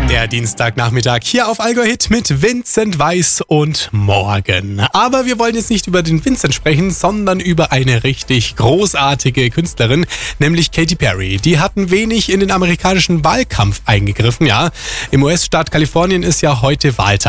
Der Dienstagnachmittag hier auf Allgäu Hit mit Vincent Weiss und Morgen. Aber wir wollen jetzt nicht über den Vincent sprechen, sondern über eine richtig großartige Künstlerin, nämlich Katy Perry. Die hat ein wenig in den amerikanischen Wahlkampf eingegriffen, ja. Im US-Staat Kalifornien ist ja heute Wahltag.